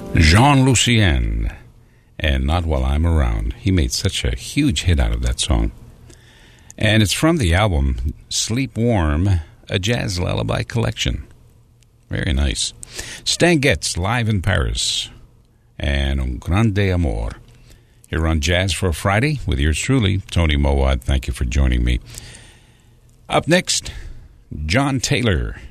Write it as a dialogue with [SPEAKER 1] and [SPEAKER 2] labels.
[SPEAKER 1] Jean Lucien, and Not While I'm Around. He made such a huge hit out of that song. And it's from the album Sleep Warm, a jazz lullaby collection. Very nice. Stan Getz, live in Paris, and Un Grande Amor. Here on Jazz for a Friday with yours truly, Tony Mowat. Thank you for joining me. Up next, John Taylor.